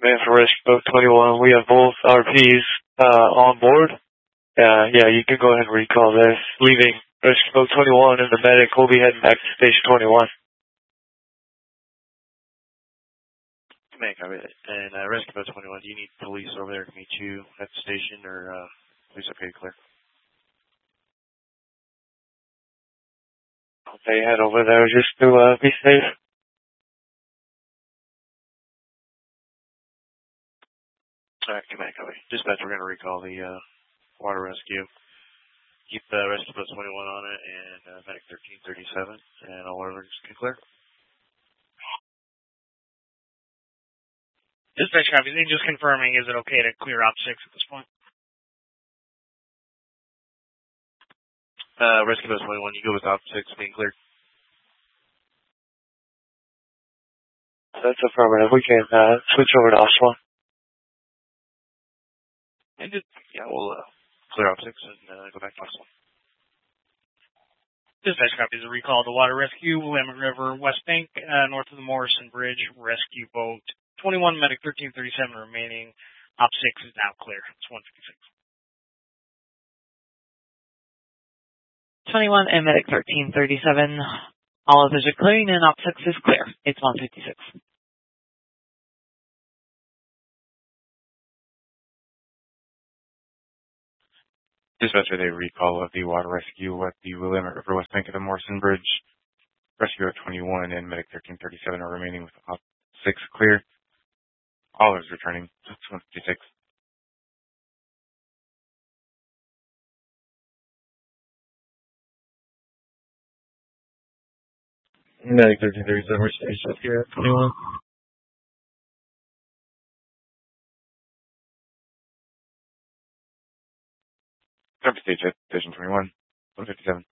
man, for Rescue Boat 21. We have both RPs on board. Yeah, you can go ahead and recall this. Leaving Rescue Boat 21 and the medic will be heading back to Station 21. Man, copy it. And Rescue Boat 21, do you need police over there to meet you at the station, or police okay to clear? They head over there just to be safe. Alright, command, copy. Dispatch, we're going to recall the water rescue. Keep Rescue Boat 21 on it and Medic 1337, and all alerts can clear. Dispatch, copy. Just confirming, is it okay to clear Op 6 at this point? Rescue Boat 21, you go with Op 6 being cleared. That's affirmative. We can switch over to Ops 1. And yeah, we'll clear Op 6 and go back to Ops 1. Dispatch copies a recall of the water rescue, Willamette River, West Bank, north of the Morrison Bridge, Rescue Boat 21, Medic 1337 remaining. Op 6 is now clear. It's 156. 21 and Medic 1337. All others are clearing and Op 6 is clear. It's 156. Dispatch with a recall of the water rescue at the Willamette River, West Bank of the Morrison Bridge. Rescue at 21 and Medic 1337 are remaining with Op 6 clear. All others returning. It's 156. Medic 1337, we're stationed here at 21. Station 21, 157.